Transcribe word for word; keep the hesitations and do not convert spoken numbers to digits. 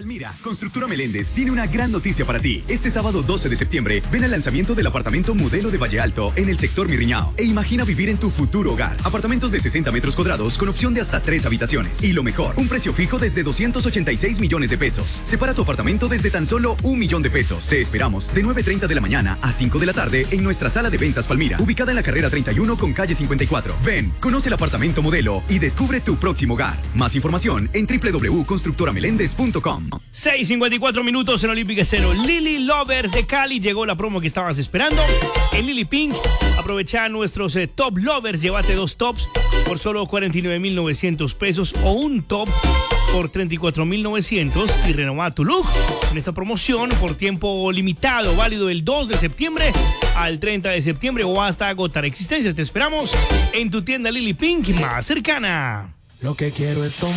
Palmira, Constructora Meléndez tiene una gran noticia para ti. Este sábado doce de septiembre, ven al lanzamiento del apartamento modelo de Valle Alto en el sector Mirriñao e imagina vivir en tu futuro hogar. Apartamentos de sesenta metros cuadrados con opción de hasta tres habitaciones. Y lo mejor, un precio fijo desde doscientos ochenta y seis millones de pesos. Separa tu apartamento desde tan solo un millón de pesos. Te esperamos de nueve treinta de la mañana a cinco de la tarde en nuestra sala de ventas Palmira, ubicada en la carrera treinta y uno con calle cincuenta y cuatro. Ven, conoce el apartamento modelo y descubre tu próximo hogar. Más información en doble u doble u doble u punto constructora meléndez punto com. seis cincuenta y cuatro minutos en Olímpica Cero. Lily Lovers de Cali, llegó la promo que estabas esperando. En Lily Pink, aprovecha nuestros eh, Top Lovers, llévate dos tops por solo cuarenta y nueve mil novecientos pesos o un top por treinta y cuatro mil novecientos y renová tu look en esta promoción por tiempo limitado, válido del dos de septiembre al treinta de septiembre o hasta agotar existencias. Te esperamos en tu tienda Lily Pink más cercana. Lo que quiero es tomar